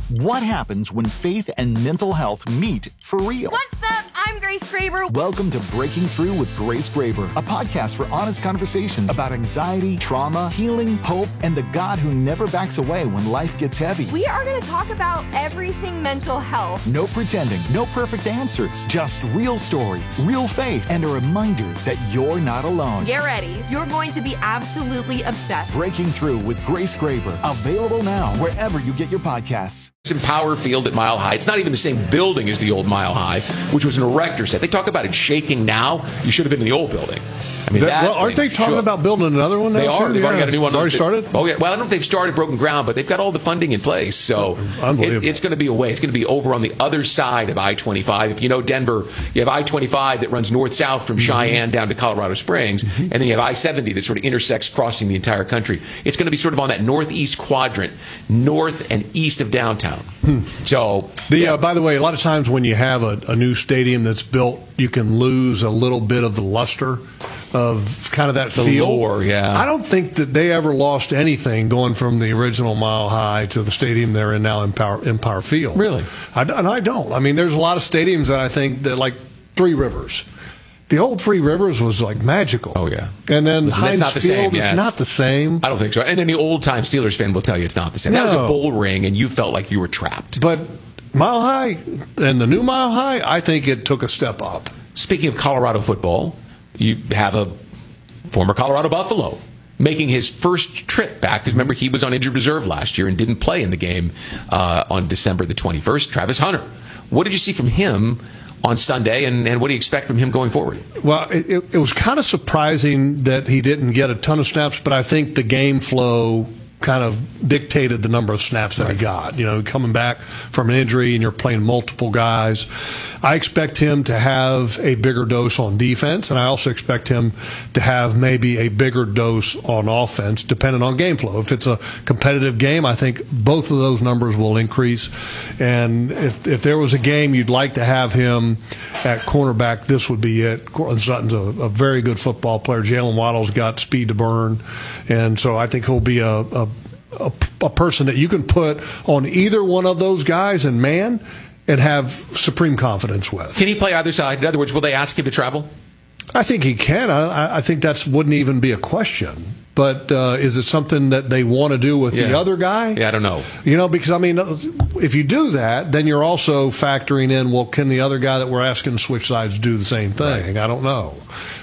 What happens when faith and mental health meet for real? What's up? I'm Grace Graber. Welcome to Breaking Through with Grace Graber, a podcast for honest conversations about anxiety, trauma, healing, hope, and the God who never backs away when life gets heavy. We are going to talk about everything mental health. No pretending, no perfect answers, just real stories, real faith, and a reminder that you're not alone. Get ready. You're going to be absolutely obsessed. Breaking Through with Grace Graber, available now wherever you get your podcasts. It's in Power Field at Mile High. It's not even the same building as the old Mile High, which was an erector set. They talk about it shaking now. You should have been in the old building. I mean, aren't they talking about building another one now? They are. They've already got a new one. Already started? Oh, yeah. Well, I don't know if they've started broken ground, but they've got all the funding in place. So it's going to be away. It's going to be over on the other side of I-25. If you know Denver, you have I-25 that runs north-south from Cheyenne down to Colorado Springs, and then you have I-70 that sort of intersects crossing the entire country. It's going to be sort of on that northeast quadrant, north and east of downtown. So, by the way, a lot of times when you have a new stadium that's built, you can lose a little bit of the luster of kind of that feel. Lore, yeah. I don't think that they ever lost anything going from the original Mile High to the stadium they're in now in Empire Field. Really? And I don't. I mean, there's a lot of stadiums that I think that, like Three Rivers. The old Three Rivers was like magical. Oh, yeah. And then Heinz not the Field same, is not the same. I don't think so. And any old-time Steelers fan will tell you it's not the same. No. That was a bull ring, and you felt like you were trapped. But Mile High and the new Mile High, I think it took a step up. Speaking of Colorado football, you have a former Colorado Buffalo making his first trip back. Because remember, he was on injured reserve last year and didn't play in the game on December the 21st. Travis Hunter. What did you see from him on Sunday, and what do you expect from him going forward? Well, it was kind of surprising that he didn't get a ton of snaps, but I think the game flow kind of dictated the number of snaps that he got. You know, coming back from an injury and you're playing multiple guys. I expect him to have a bigger dose on defense, and I also expect him to have maybe a bigger dose on offense, depending on game flow. If it's a competitive game, I think both of those numbers will increase. And if there was a game you'd like to have him at cornerback, this would be it. Cortland Sutton's a very good football player. Jalen Waddle's got speed to burn, and so I think he'll be a person that you can put on either one of those guys and man and have supreme confidence with. Can he play either side? In other words, will they ask him to travel? I think he can. I think that wouldn't even be a question. But is it something that they want to do with the other guy? Yeah, I don't know. You know, because, I mean, if you do that, then you're also factoring in, well, can the other guy that we're asking to switch sides do the same thing? Right. I don't know.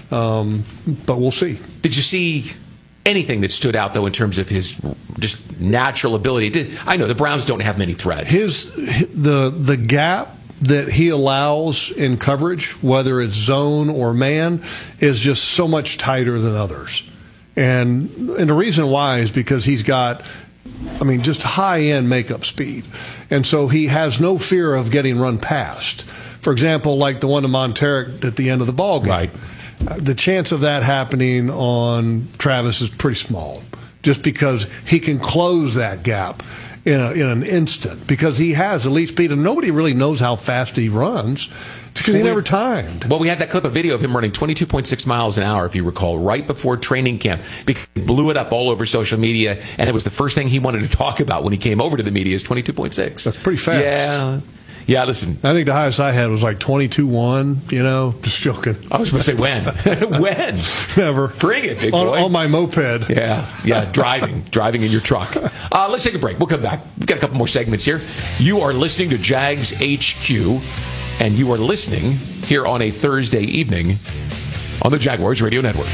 But we'll see. Did you see anything that stood out, though, in terms of his just natural ability? I know the Browns don't have many threats. The gap that he allows in coverage, whether it's zone or man, is just so much tighter than others. And the reason why is because he's got, I mean, just high-end makeup speed. And so he has no fear of getting run past. For example, like the one to Monteric at the end of the ball game. Right. The chance of that happening on Travis is pretty small, just because he can close that gap in an instant, because he has elite speed, and nobody really knows how fast he runs because he never timed. Well, we had that clip of video of him running 22.6 miles an hour, if you recall, right before training camp. He blew it up all over social media, and it was the first thing he wanted to talk about when he came over to the media is 22.6. That's pretty fast. Yeah, listen. I think the highest I had was like 22.1, you know, just joking. I was going to say when. When? Never. Bring it, big boy. On my moped. Yeah, driving in your truck. Let's take a break. We'll come back. We've got a couple more segments here. You are listening to Jags HQ, and you are listening here on a Thursday evening on the Jaguars Radio Network.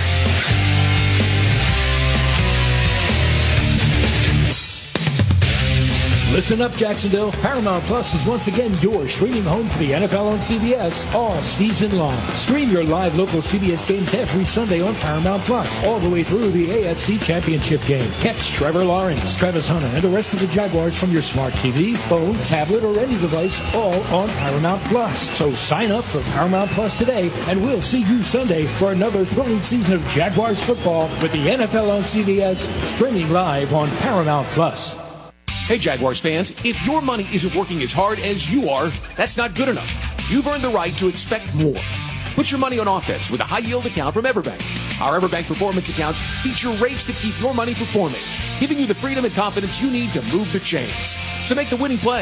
Listen up, Jacksonville. Paramount Plus is once again your streaming home for the NFL on CBS all season long. Stream your live local CBS games every Sunday on Paramount Plus, all the way through the AFC Championship game. Catch Trevor Lawrence, Travis Hunter, and the rest of the Jaguars from your smart TV, phone, tablet, or any device, all on Paramount Plus. So sign up for Paramount Plus today, and we'll see you Sunday for another thrilling season of Jaguars football with the NFL on CBS, streaming live on Paramount Plus. Hey, Jaguars fans, if your money isn't working as hard as you are, that's not good enough. You've earned the right to expect more. Put your money on offense with a high-yield account from Everbank. Our Everbank Performance accounts feature rates to keep your money performing, giving you the freedom and confidence you need to move the chains. So make the winning play